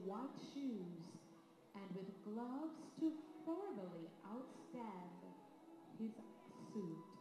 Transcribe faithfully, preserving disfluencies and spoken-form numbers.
white shoes and with gloves to formally outstand his suit.